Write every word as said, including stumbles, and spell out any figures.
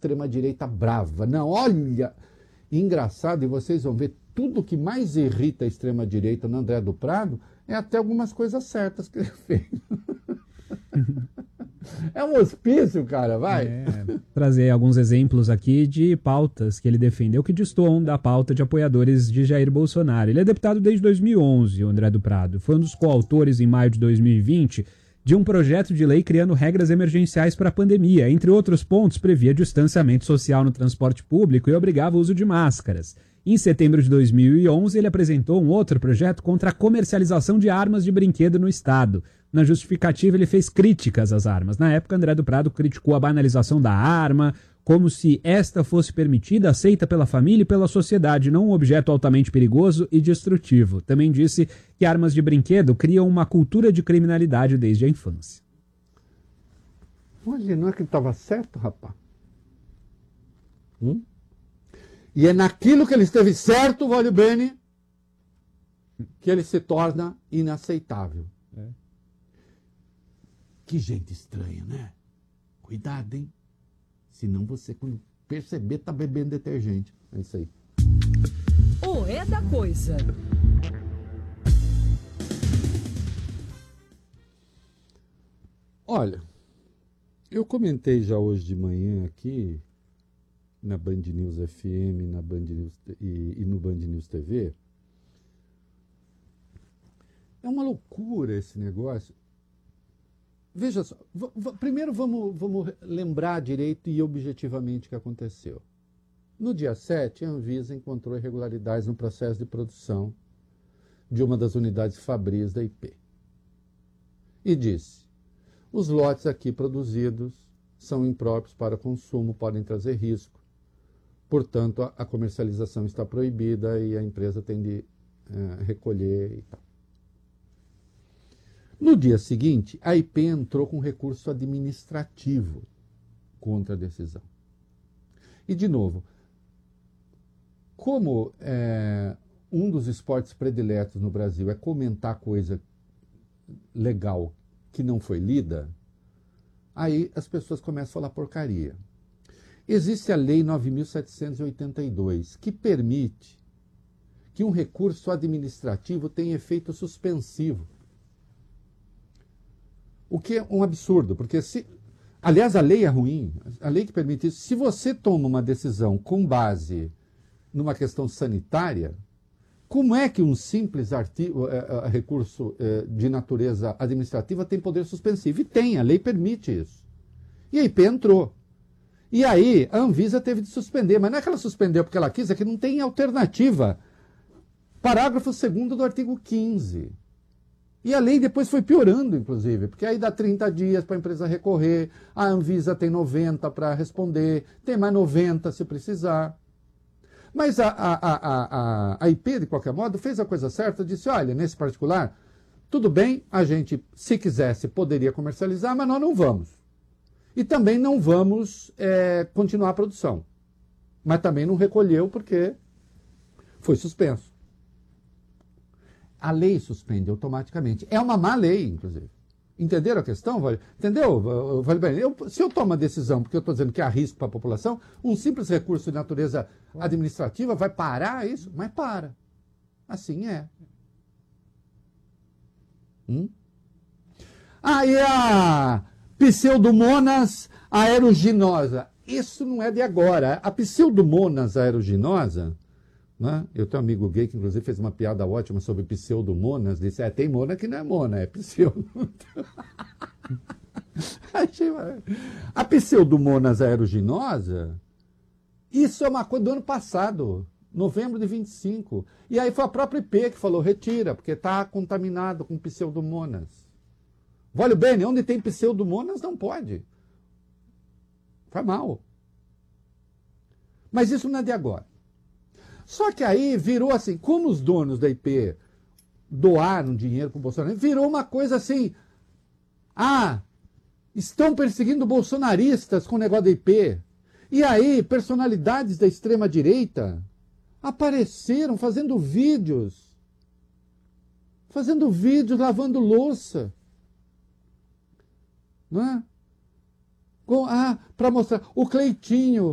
extrema-direita brava. Não, olha, engraçado, e vocês vão ver, tudo que mais irrita a extrema-direita no André do Prado é até algumas coisas certas que ele fez. É um hospício, cara, vai. É, trazer alguns exemplos aqui de pautas que ele defendeu que destoam da pauta de apoiadores de Jair Bolsonaro. Ele é deputado desde dois mil e onze, o André do Prado. Foi um dos coautores, em maio de dois mil e vinte, de um projeto de lei criando regras emergenciais para a pandemia. Entre outros pontos, previa distanciamento social no transporte público e obrigava o uso de máscaras. Em setembro de dois mil e onze, ele apresentou um outro projeto contra a comercialização de armas de brinquedo no Estado. Na justificativa, ele fez críticas às armas. Na época, André do Prado criticou a banalização da arma, como se esta fosse permitida, aceita pela família e pela sociedade, não um objeto altamente perigoso e destrutivo. Também disse que armas de brinquedo criam uma cultura de criminalidade desde a infância. Olha, não é que ele estava certo, rapaz? Hum? E é naquilo que ele esteve certo, Vale Bene, que ele se torna inaceitável. É. Que gente estranha, né? Cuidado, hein? Senão você, quando perceber, tá bebendo detergente. É isso aí. O é da coisa. Olha, eu comentei já hoje de manhã aqui, na Band News F M, na Band News, e, e no Band News T V. É uma loucura esse negócio. Veja só, v- v- primeiro vamos, vamos lembrar direito e objetivamente o que aconteceu. No dia sete, a Anvisa encontrou irregularidades no processo de produção de uma das unidades Fabris da I P. E disse, os lotes aqui produzidos são impróprios para consumo, podem trazer risco. Portanto, a, a comercialização está proibida e a empresa tem de uh, recolher e tal. No dia seguinte, a I P entrou com recurso administrativo contra a decisão. E, de novo, como é, um dos esportes prediletos no Brasil é comentar coisa legal que não foi lida, aí as pessoas começam a falar porcaria. Existe a Lei nove mil setecentos e oitenta e dois, que permite que um recurso administrativo tenha efeito suspensivo. O que é um absurdo, porque se... Aliás, a lei é ruim, a lei que permite isso. Se você toma uma decisão com base numa questão sanitária, como é que um simples artigo, é, é, recurso é, de natureza administrativa tem poder suspensivo? E tem, a lei permite isso. E a I P entrou. E aí a Anvisa teve de suspender, mas não é que ela suspendeu porque ela quis, é que não tem alternativa. Parágrafo segundo do artigo quinze. E a lei depois foi piorando, inclusive, porque aí dá trinta dias para a empresa recorrer, a Anvisa tem noventa para responder, tem mais noventa se precisar. Mas a, a, a, a, a I P, de qualquer modo, fez a coisa certa, disse, olha, nesse particular, tudo bem, a gente, se quisesse, poderia comercializar, mas nós não vamos. E também não vamos é, continuar a produção. Mas também não recolheu porque foi suspenso. A lei suspende automaticamente. É uma má lei, inclusive. Entenderam a questão? Entendeu, Vale Bene? Eu, se eu tomo a decisão, porque eu estou dizendo que há risco para a população, um simples recurso de natureza administrativa vai parar isso? Mas para. Assim é. Hum? Ah, e a Pseudomonas aeruginosa. Isso não é de agora. A Pseudomonas aeruginosa, né? Eu tenho um amigo gay que inclusive fez uma piada ótima sobre pseudomonas, disse, é, tem mona que não é mona, é pseudo. A pseudomonas aeruginosa, isso é uma coisa do ano passado, novembro de vinte e cinco. E aí foi a própria I P que falou, retira, porque está contaminado com pseudomonas. Vale bem, onde tem pseudomonas não pode. Faz mal. Mas isso não é de agora. Só que aí virou assim, como os donos da I P doaram dinheiro para o Bolsonaro, virou uma coisa assim, ah, estão perseguindo bolsonaristas com o negócio da I P. E aí, personalidades da extrema-direita apareceram fazendo vídeos, fazendo vídeos lavando louça. Não é? Com, ah, para mostrar, o Cleitinho